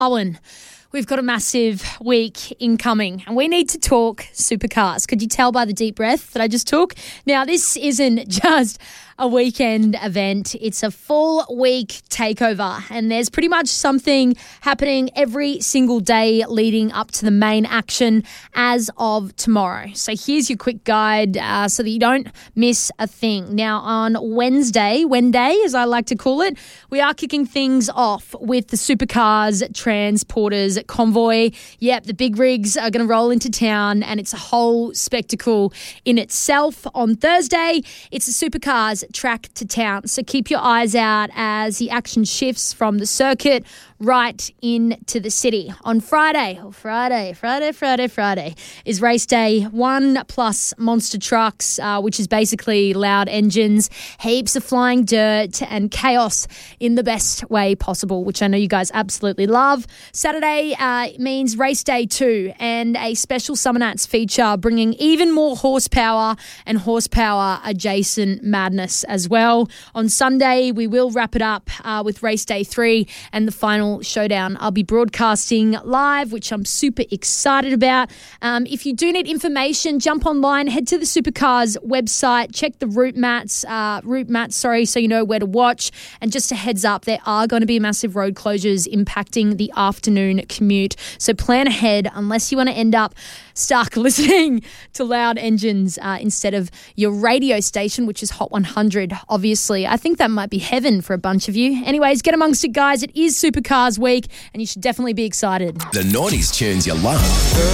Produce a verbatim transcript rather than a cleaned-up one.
Owen, we've got a massive week incoming and we need to talk supercars. Could you tell by the deep breath that I just took? Now, this isn't just a weekend event. It's a full week takeover and there's pretty much something happening every single day leading up to the main action as of tomorrow. So here's your quick guide uh, so that you don't miss a thing. Now, on Wednesday, Wednesday as I like to call it, we are kicking things off with the Supercars Transporters Convoy. Yep, the big rigs are going to roll into town and it's a whole spectacle in itself. On Thursday, it's the Supercars Track to Town. So keep your eyes out as the action shifts from the circuit right into the city. On Friday, oh Friday, Friday, Friday, Friday, is race day one plus monster trucks, uh, which is basically loud engines, heaps of flying dirt and chaos in the best way possible, which I know you guys absolutely love. Saturday uh, means race day two and a special Summer Nats feature bringing even more horsepower and horsepower adjacent madness as well. On Sunday, we will wrap it up uh, with race day three and the final showdown. I'll be broadcasting live, which I'm super excited about. Um, if you do need information, jump online, head to the Supercars website, check the route mats, uh, route mats, sorry, so you know where to watch. And just a heads up, there are going to be massive road closures impacting the afternoon commute. So plan ahead unless you want to end up stuck listening to loud engines uh, instead of your radio station, which is Hot one hundred, obviously. I think that might be heaven for a bunch of you. Anyways, get amongst it, guys. It is Supercars week and you should definitely be excited. The nineties tunes you love.